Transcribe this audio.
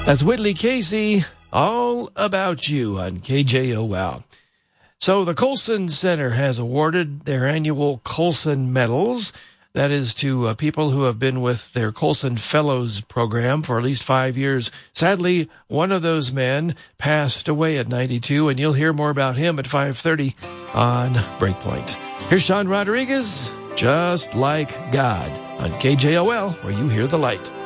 That's Whitley Casey, All About You on KJOL. So the Colson Center has awarded their annual Colson Medals. That is to people who have been with their Colson Fellows program for at least 5 years. Sadly, one of those men passed away at 92, and you'll hear more about him at 5:30 on Breakpoint. Here's Sean Rodriguez, Just Like God, on KJOL, where you hear the light.